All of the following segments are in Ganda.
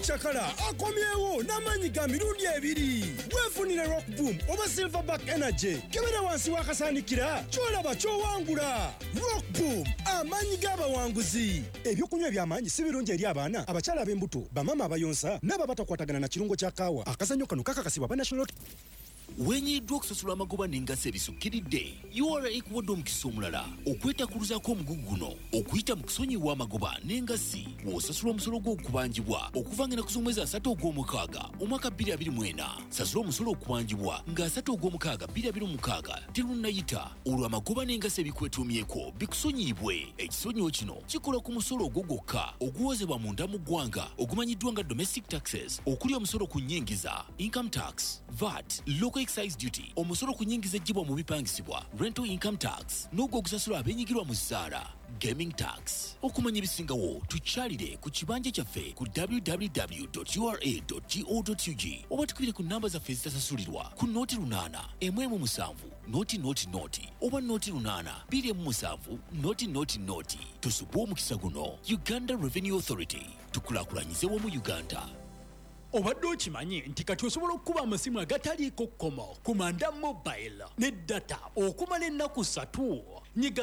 Chakala akomyewo n'amanyi ga mirundi ebiri. Weefunire Rock Boom oba Silverback Energy. Kebera wansi wakasanikira kyolaba kyowangula. Rock Boom amanyi g'abawanguzi. Ebyokunywa by'amaanyi si birungi eri abaana, abakyala ab'embuto, bamama abayonsa n'ababatakwatagana na kirungo kya kaawa. Akazannyo kano kakakasibwa ba National. Wenyiddwa okusasula amagoba n'engazi ebisukkiridde URA ekuwadde omukisa omulala okwetakuluzaako omugugu guno okuyita mu kusonyiwa amagoba n'engazi w'osasula omusolo gw'okubanjibwa okuva ng'ennaku z'omwezi 3 ogw'omukaaga omwaka 2024. Sasula omusolo okubanjibwa nga 3 ogw'omukaaga 2026 terunnayita olwo amagoba n'engazi ebikwetuumyeko bikusonyiyibwe. Ekisonyiwo kino kikola ku musolo ogwo gwokka oguwozebwa munda mu ggwanga ogumanyiddwa nga domestic taxes, okuli omusolo ku nnyingiza income tax, VAT, local excise duty, omusolo ku nnyingiza ejjibwa mu bipangisibwa rental income tax, n'ogwo ogusasula abenyigirwa mu zzaala gaming tax. Okumanya ebisingawo tukyalire ku kibanja kyaffe ku www.ura.go.ug oba tukubire ku namba zaffe ezitasasulirwa ku noti 8 117 noti noti noti oba noti 8 217 noti noti noti. Tusubwe omukisa guno. Uganda Revenue Authority, tukulaakulanyize wamu Uganda. Obadde okimanyi nti kati osobola okukuba amasimu agataliiko kkomo ku Manda Mobile ne data okumala ennaku 3. Nyiga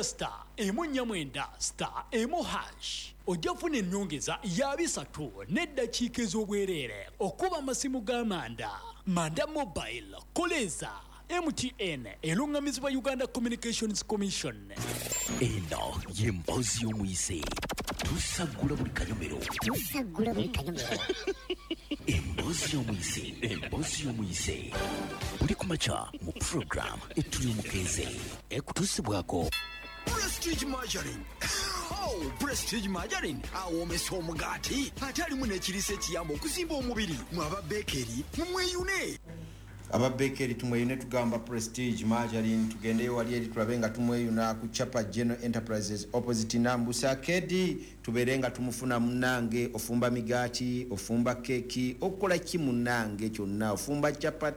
*149*1#. Ojja kufuna ennyongeza ya 3 n'eddakiika ez'obwereere okuba amasimu ga Manda Mobile. Koleza MTN erungamizibwa Uganda Communications Commission. Eno ye mboozi y'omuyise. Tusagula buli kanyomero. Emboozi y'omuyise. Buli kumakya mu program etuli omukeze ekutuusibwako Prestige Margarine. Oh, Prestige Margarine awomesa omugaati ate alimu n'ekiriisa ekiyamba okuzimba omubiri. Mwaba bekeri mumweyune. Ababekeri tumweyune tugamba Prestige Margarine. Tugendeyo wali eri tulabe nga tumweyuna ku Chapa General Enterprises opposite Nambusa Kedi. Tuberenga tumufuna munange ofumba migati, ofumba keki, okola ki munange kyonna, ofumba chapati